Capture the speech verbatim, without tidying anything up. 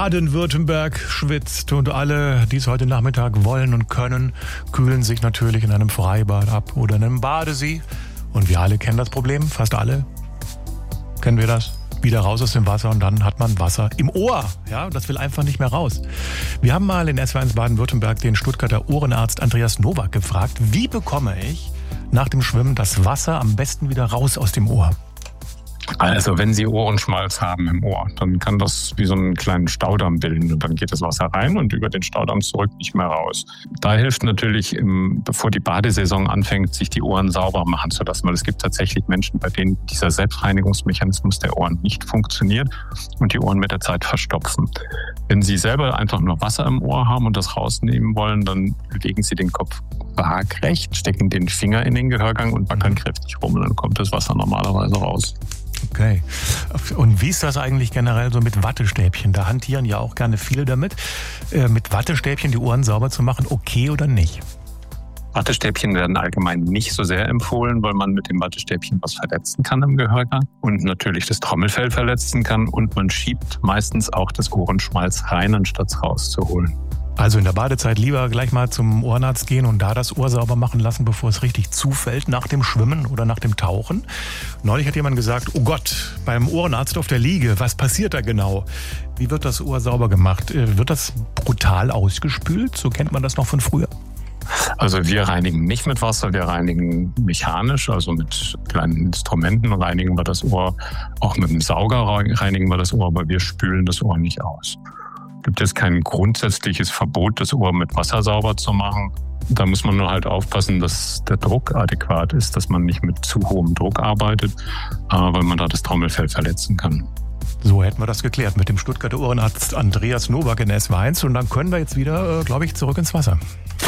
Baden-Württemberg schwitzt und alle, die es heute Nachmittag wollen und können, kühlen sich natürlich in einem Freibad ab oder in einem Badesee. Und wir alle kennen das Problem, fast alle kennen wir das. Wieder raus aus dem Wasser und dann hat man Wasser im Ohr. Ja, das will einfach nicht mehr raus. Wir haben mal in S W R eins Baden-Württemberg den Stuttgarter Ohrenarzt Andreas Nowak gefragt, wie bekomme ich nach dem Schwimmen das Wasser am besten wieder raus aus dem Ohr? Also wenn Sie Ohrenschmalz haben im Ohr, dann kann das wie so einen kleinen Staudamm bilden und dann geht das Wasser rein und über den Staudamm zurück nicht mehr raus. Da hilft natürlich, bevor die Badesaison anfängt, sich die Ohren sauber machen zu lassen, weil es gibt tatsächlich Menschen, bei denen dieser Selbstreinigungsmechanismus der Ohren nicht funktioniert und die Ohren mit der Zeit verstopfen. Wenn Sie selber einfach nur Wasser im Ohr haben und das rausnehmen wollen, dann legen Sie den Kopf waagrecht, stecken den Finger in den Gehörgang und backern kräftig rum und dann kommt das Wasser normalerweise raus. Okay. Und wie ist das eigentlich generell so mit Wattestäbchen? Da hantieren ja auch gerne viele damit. Äh, mit Wattestäbchen die Ohren sauber zu machen, okay oder nicht? Wattestäbchen werden allgemein nicht so sehr empfohlen, weil man mit dem Wattestäbchen was verletzen kann im Gehörgang und natürlich das Trommelfell verletzen kann und man schiebt meistens auch das Ohrenschmalz rein, anstatt es rauszuholen. Also in der Badezeit lieber gleich mal zum Ohrenarzt gehen und da das Ohr sauber machen lassen, bevor es richtig zufällt nach dem Schwimmen oder nach dem Tauchen. Neulich hat jemand gesagt, oh Gott, beim Ohrenarzt auf der Liege, was passiert da genau? Wie wird das Ohr sauber gemacht? Wird das brutal ausgespült? So kennt man das noch von früher. Also wir reinigen nicht mit Wasser, wir reinigen mechanisch, also mit kleinen Instrumenten reinigen wir das Ohr. Auch mit dem Sauger reinigen wir das Ohr, aber wir spülen das Ohr nicht aus. Gibt es kein grundsätzliches Verbot, das Ohr mit Wasser sauber zu machen. Da muss man nur halt aufpassen, dass der Druck adäquat ist, dass man nicht mit zu hohem Druck arbeitet, weil man da das Trommelfell verletzen kann. So hätten wir das geklärt mit dem Stuttgarter Ohrenarzt Andreas Nowak in S W R eins und dann können wir jetzt wieder, glaube ich, zurück ins Wasser.